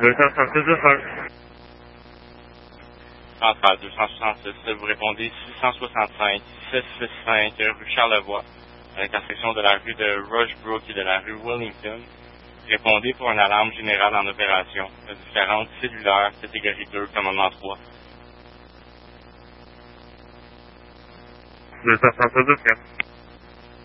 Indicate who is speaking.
Speaker 1: 266.
Speaker 2: Centrale 266, vous répondez 665, 665 rue Charlevoix, à l'intersection de la rue de Rushbrook et de la rue Wellington. Répondez pour une alarme générale en opération. La différence cellulaire, catégorie 2, commandement 3.
Speaker 1: 266.